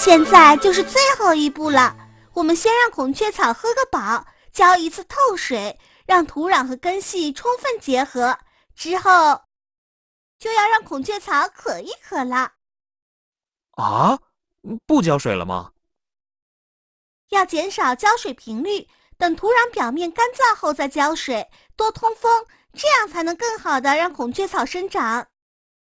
现在就是最后一步了，我们先让孔雀草喝个饱，浇一次透水，让土壤和根系充分结合，之后就要让孔雀草渴一渴了。 啊，不浇水了吗？ 要减少浇水频率，等土壤表面干燥后再浇水，多通风，这样才能更好的让孔雀草生长。